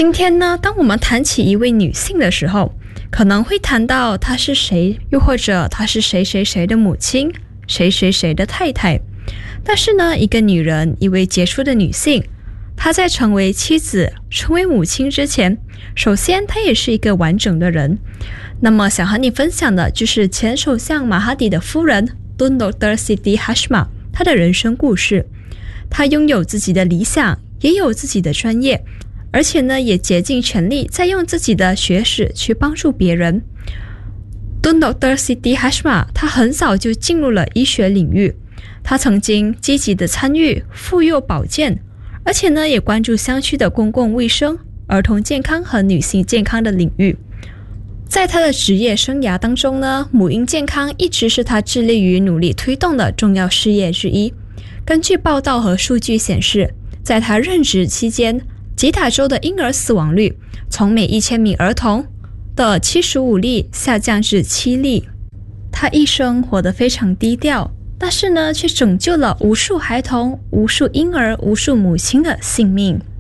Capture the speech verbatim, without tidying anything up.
今天呢，当我们谈起一位女性的时候，可能会谈到她是谁，又或者她是谁谁谁的母亲，谁谁谁的太太。但是呢，一个女人，一位杰出的女性，她在成为妻子、成为母亲之前，首先她也是一个完整的人。那么想和你分享的就是前首相马哈迪的夫人 Tun Dr Siti Hasmah 她的人生故事。她拥有自己的理想，也有自己的专业，而且呢，也竭尽全力在用自己的学识去帮助别人。Tun Dr Siti Hasmah 她很早就进入了医学领域，她曾经积极的参与妇幼保健，而且呢，也关注乡区的公共卫生、儿童健康和女性健康的领域。在她的职业生涯当中呢，母婴健康一直是她致力于努力推动的重要事业之一。根据报道和数据显示，在她任职期间，吉打州的婴儿死亡率从每一千名儿童的七十五例下降至七例。她一生活得非常低调，但是呢，却拯救了无数孩童、无数婴儿、无数母亲的性命。